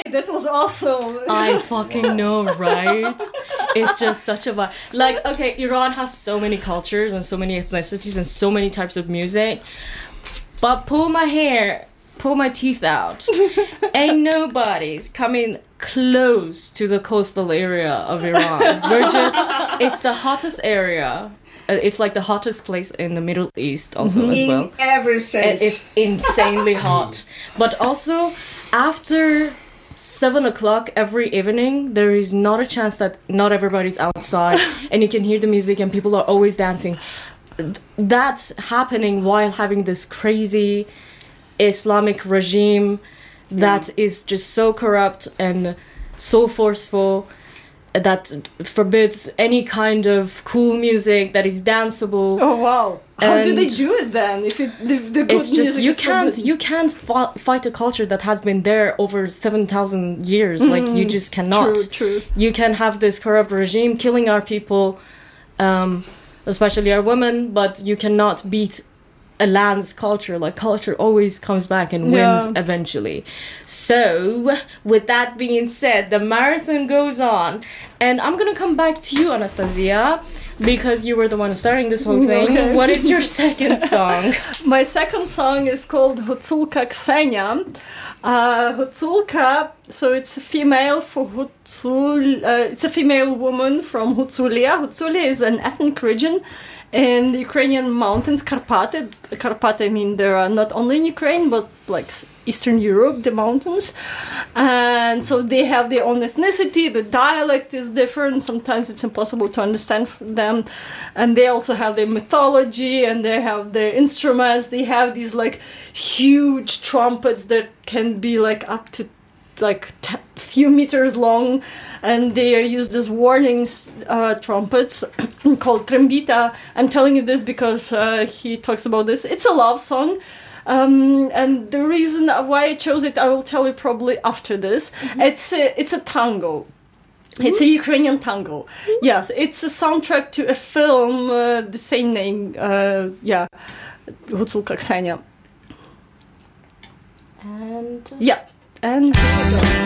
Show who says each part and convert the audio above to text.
Speaker 1: That was awesome.
Speaker 2: I fucking know, right? It's just such a vibe. Like, okay, Iran has so many cultures and so many ethnicities and so many types of music. But pull my hair, pull my teeth out. Ain't nobody's coming close to the coastal area of Iran. It's the hottest area. It's like the hottest place in the Middle East also as well.
Speaker 1: Ever since.
Speaker 2: It's insanely hot. But also, after 7 o'clock every evening, there is not a chance that not everybody's outside and you can hear the music and people are always dancing. That's happening while having this crazy Islamic regime that is just so corrupt and so forceful that forbids any kind of cool music that is danceable.
Speaker 1: Oh wow! How do they do it then? If the good
Speaker 2: it's just
Speaker 1: music
Speaker 2: you can't fight a culture that has been there over 7,000 years. Like you just cannot.
Speaker 1: True.
Speaker 2: You can have this corrupt regime killing our people, especially our women, but you cannot beat a land's culture. Like culture always comes back and wins eventually. So with that being said, the marathon goes on, and I'm gonna come back to you, Anastasia, because you were the one starting this whole thing.
Speaker 1: Okay.
Speaker 2: What is your second song?
Speaker 1: My second song is called Hutzulka Ksenia. Hutzulka, so it's female for Hutzul. It's a female woman from Hutzulia. Hutzulia is an ethnic region in the Ukrainian mountains, Karpaty. Karpaty, I mean, there are not only in Ukraine, but like Eastern Europe, the mountains. And so they have their own ethnicity, the dialect is different, sometimes it's impossible to understand them. And they also have their mythology and they have their instruments. They have these like huge trumpets that can be like up to like few meters long, and they are used as warnings trumpets called trembita. I'm telling you this because he talks about this. It's a love song. And the reason why I chose it, I will tell you probably after this. It's a tango. It's a Ukrainian tango. Yes, it's a soundtrack to a film, the same name. Hutzulka Ksenia.
Speaker 2: And
Speaker 1: yeah, and here we go.